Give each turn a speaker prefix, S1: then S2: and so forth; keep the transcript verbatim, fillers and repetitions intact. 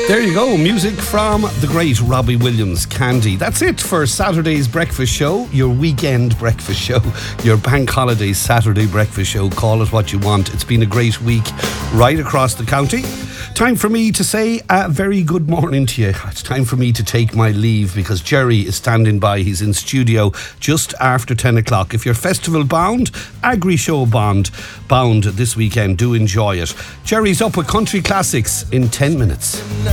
S1: There you go, music from the great Robbie Williams, Candy. That's it for Saturday's breakfast show, your weekend breakfast show, your bank holiday Saturday breakfast show. Call it what you want. It's been a great week right across the county. Time for me to say a very good morning to you. It's time for me to take my leave because Jerry is standing by. He's in studio just after ten o'clock. If you're festival bound, agri show bound, bound this weekend, do enjoy it. Jerry's up with country classics in ten minutes.